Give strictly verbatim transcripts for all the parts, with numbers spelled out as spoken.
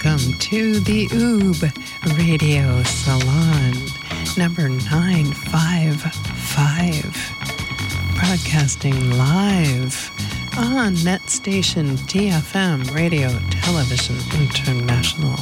welcome to the Oob Radio Salon, number nine five five, broadcasting live on net station D F M, Radio Television International.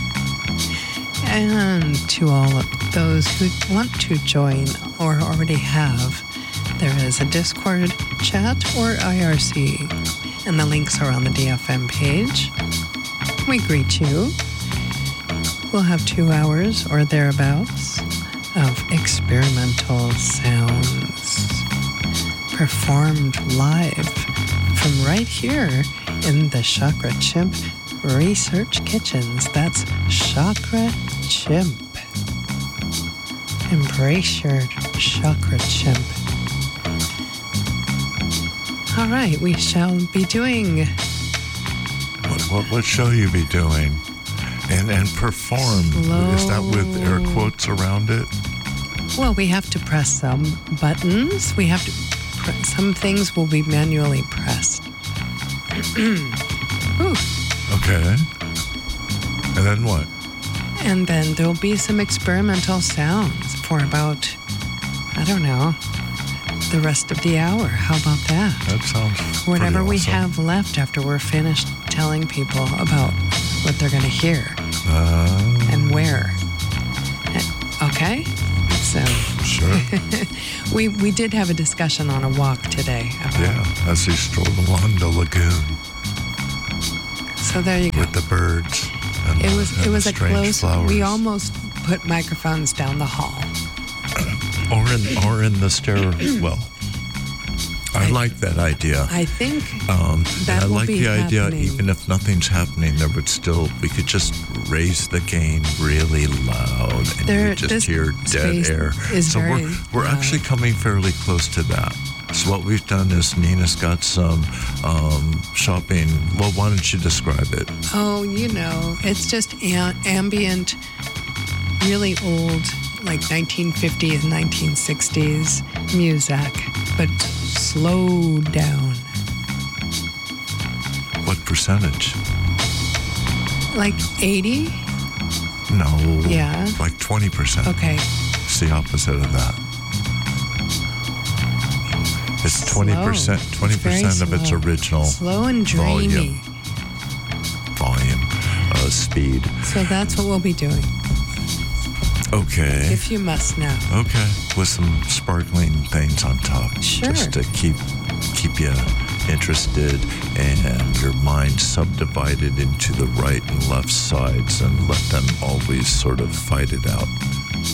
And to all of those who want to join or already have, there is a Discord chat or I R C, and the links are on the D F M page. We greet you. We'll have two hours or thereabouts of experimental sounds performed live from right here in the Chakra Chimp Research Kitchens. That's Chakra Chimp. Embrace your Chakra Chimp. All right, we shall be doing... What, what, what shall you be doing? And and perform. Slow. Is that with air quotes around it? Well, we have to press some buttons. We have to... Pre- some things will be manually pressed. Ooh. Okay. And then what? And then there'll be some experimental sounds for about, I don't know, the rest of the hour. How about that? That sounds Whatever pretty we awesome. have left after we're finished telling people about what they're going to hear Uh, and where. Okay? So sure. we we did have a discussion on a walk today. About, Yeah, as he strolled along the lagoon So there you go. with the birds and, It was and it was the a strange close. flowers. We almost put microphones down the hall. Or in, or in the stairwell. I I- like that idea. I think Um, that and I will like be the idea, happening. even if nothing's happening, there would still, we could just raise the gain really loud and There- you just this hear dead space air. is so very we're, we're loud. actually coming fairly close to that. So what we've done is Nina's got some um, shopping. Well, why don't you describe it? Oh, you know, it's just a- ambient, really old, like nineteen fifties, nineteen sixties music, but slowed down. What percentage? Like eighty? No. Yeah. Like twenty percent. Okay. It's the opposite of that. It's twenty percent, Slow. twenty percent of its Very slow. original Slow and dreamy. volume. volume, uh, speed. So that's what we'll be doing, Okay. if you must know. Okay. With some sparkling things on top. Sure. Just to keep keep you interested and your mind subdivided into the right and left sides and let them always sort of fight it out.